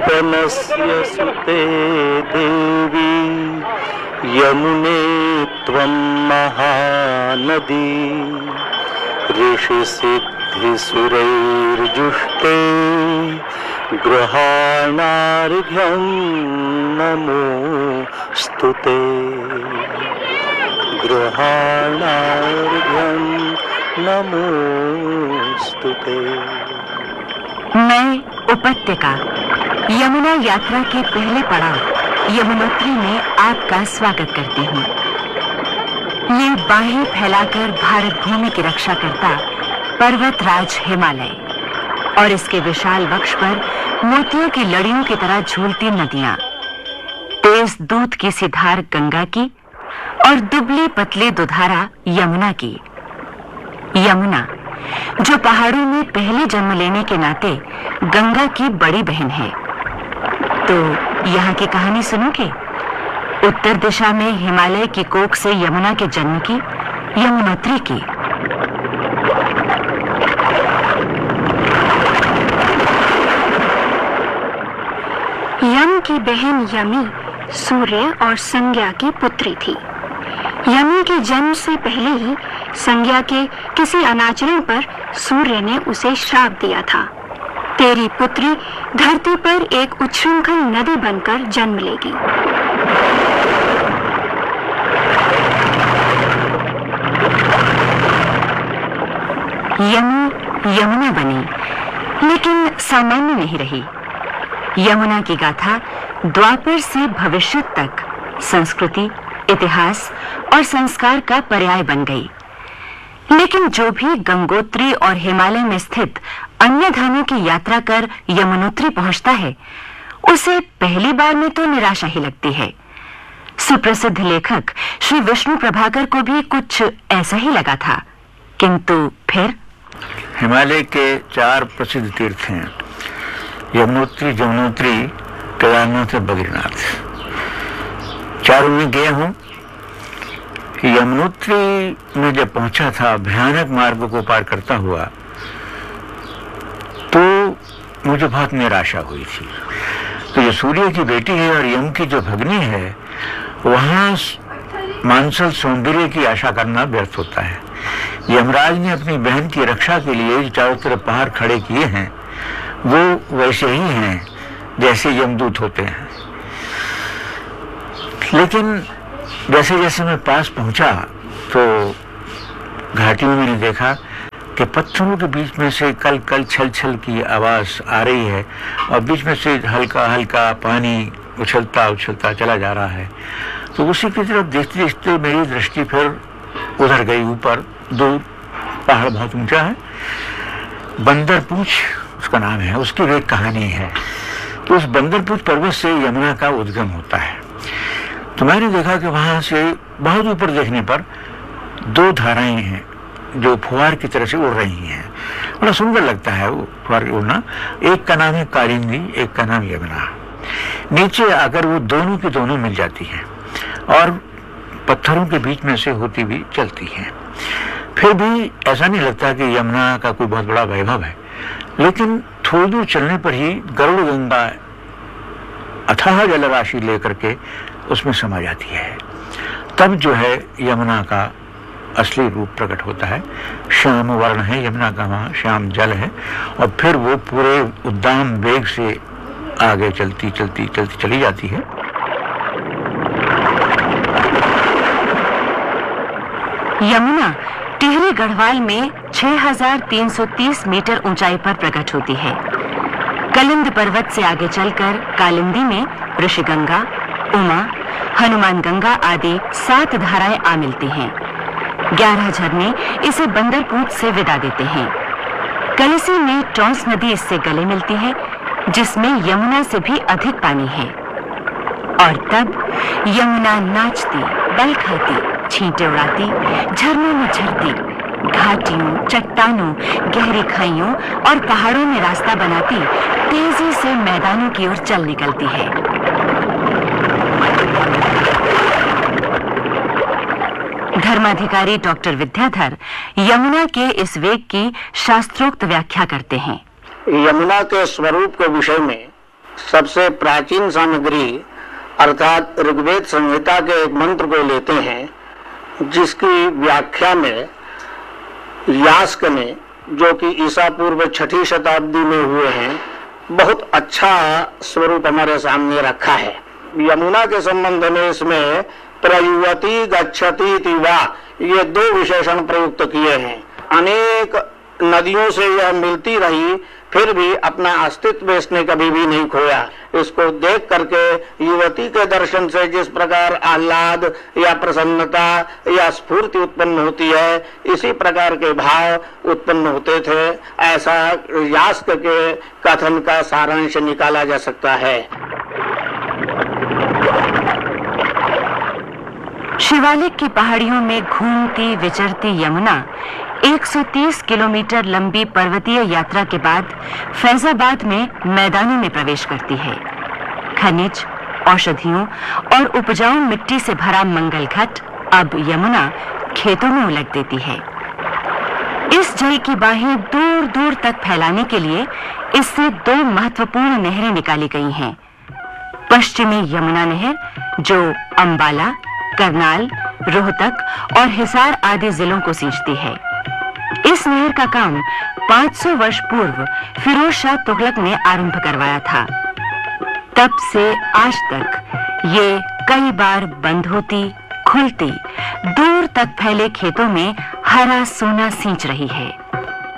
पवनस्य सुते देवी यमुने त्वं महानदी ऋषिसिद्धिसुरैर्जुष्टे गृहाणार्घ्यं नमोस्तुते गृहाणार्घ्यं नमोस्तुते। मैं उपत्यका यमुना यात्रा के पहले पड़ाव यमुनोत्री में आपका स्वागत करती हूँ। ये बाहें फैलाकर भारत भूमि की रक्षा करता पर्वतराज हिमालय और इसके विशाल वक्ष पर मोतियों की लड़ियों की तरह झूलती नदियां, तेज दूध की सी धार गंगा की और दुबली पतली दुधारा यमुना की। यमुना जो पहाड़ों में पहले जन्म लेने के नाते गंगा की बड़ी बहन है। तो यहाँ की कहानी सुनोगे? उत्तर दिशा में हिमालय की कोख से यमुना के जन्म की, यमुनोत्री की। यम की बहन यमी सूर्य और संज्ञा की पुत्री थी। यमी के जन्म से पहले ही संज्ञा के किसी अनाचरण पर सूर्य ने उसे श्राप दिया था, तेरी पुत्री धरती पर एक उच्छृंखल नदी बनकर जन्म लेगी। यमी यमुना बनी, लेकिन सामान्य नहीं रही। यमुना की गाथा द्वापर से भविष्य तक संस्कृति, इतिहास और संस्कार का पर्याय बन गई। लेकिन जो भी गंगोत्री और हिमालय में स्थित अन्य धामों की यात्रा कर यमुनोत्री पहुंचता है, उसे पहली बार में तो निराशा ही लगती है। सुप्रसिद्ध लेखक श्री विष्णु प्रभाकर को भी कुछ ऐसा ही लगा था, किंतु फिर हिमालय के 4 प्रसिद्ध तीर्थ हैं, यमुनोत्री, जमुनोत्री, केदारनाथ और बद्रीनाथ। चारों में गया हूँ। यमुनोत्री में जब पहुंचा था, भयानक मार्ग को पार करता हुआ, तो मुझे बहुत निराशा हुई थी। तो जो सूर्य की बेटी है और यम की जो भगनी है, वहां मानसल सौंदर्य की आशा करना व्यर्थ होता है। यमराज ने अपनी बहन की रक्षा के लिए जो चारों तरफ पहाड़ खड़े किए हैं, वो वैसे ही हैं जैसे यमदूत होते हैं। लेकिन जैसे जैसे मैं पास पहुंचा तो घाटी में मैंने देखा कि पत्थरों के बीच में से कल कल छल छल की आवाज आ रही है और बीच में से हल्का हल्का पानी उछलता उछलता चला जा रहा है। तो उसी की तरफ देखते देखते मेरी दृष्टि फिर उधर गई। ऊपर दूर पहाड़ बहुत ऊंचा है, बंदरपूछ उसका नाम है, उसकी एक कहानी है। तो उस बंदरपूछ पर्वत से यमुना का उद्गम होता है। तो मैंने देखा कि वहां से बहुत ऊपर देखने पर 2 धाराएं हैं जो फुहार की तरह से उड़ रही हैं। बड़ा सुंदर लगता है वो फुहार उड़ना। एक का नाम है कालिंदी, एक का नाम यमुना। नीचे आकर वो दोनों की दोनों मिल जाती हैं और पत्थरों के बीच में से होती भी चलती हैं। फिर भी ऐसा नहीं लगता कि यमुना का कोई बहुत बड़ा वैभव है, लेकिन थोड़ी दूर चलने पर ही गरुड़ गंगा अथाह जलराशि लेकर के उसमें समा जाती है। तब जो है यमुना का असली रूप प्रकट होता है। श्याम वर्ण है यमुना का, वहाँ श्याम जल है। और फिर वो पूरे उद्दाम वेग से आगे चलती चलती चलती चली जाती है। यमुना टिहरी गढ़वाल में 6330 मीटर ऊंचाई पर प्रकट होती है। कलिंद पर्वत से आगे चलकर कालिंदी में ऋषिगंगा, उमा, हनुमान गंगा आदि 7 धाराएं आ मिलती हैं। 11 झरने इसे बंदरपूछ से विदा देते हैं। कलसी में टॉन्स नदी इससे गले मिलती है, जिसमें यमुना से भी अधिक पानी है। और तब यमुना नाचती, बल खाती, छींटे उड़ाती, झरनों में झरती, घाटियों, चट्टानों, गहरी खाइयों और पहाड़ों में रास्ता बनाती तेजी से मैदानों की ओर चल निकलती है। धर्माधिकारी डॉक्टर विद्याधर यमुना के इस वेग की शास्त्रोक्त व्याख्या करते हैं। यमुना के स्वरूप के विषय में सबसे प्राचीन सामग्री अर्थात ऋग्वेद संहिता के एक मंत्र को लेते हैं, जिसकी व्याख्या में यास्क ने, जो कि ईसा पूर्व 6ठी शताब्दी में हुए हैं, बहुत अच्छा स्वरूप हमारे सामने रखा है। यमुना के संबंध में इसमें प्रयुवती गच्छति इति वा, ये 2 विशेषण प्रयुक्त किए हैं। अनेक नदियों से यह मिलती रही, फिर भी अपना अस्तित्व इसने कभी भी नहीं खोया। इसको देख करके युवती के दर्शन से जिस प्रकार आह्लाद या प्रसन्नता या स्फूर्ति उत्पन्न होती है, इसी प्रकार के भाव उत्पन्न होते थे। ऐसा यास्क के कथन का सारांश निकाला जा सकता है। शिवालिक की पहाड़ियों में घूमती विचरती यमुना 130 किलोमीटर लंबी पर्वतीय यात्रा के बाद फैजाबाद में मैदानों में प्रवेश करती है। खनिज, औषधियों और उपजाऊ मिट्टी से भरा मंगल घाट अब यमुना खेतों में उलट देती है। इस जल की बाहें दूर दूर तक फैलाने के लिए इससे 2 महत्वपूर्ण नहरें निकाली गई हैं। पश्चिमी यमुना नहर, जो अंबाला, करनाल, रोहतक और हिसार आदि जिलों को सींचती है। इस नहर का काम 500 वर्ष पूर्व फिरोज शाह तुगलक ने आरंभ करवाया था। तब से आज तक ये कई बार बंद होती, खुलती, दूर तक फैले खेतों में हरा सोना सींच रही है।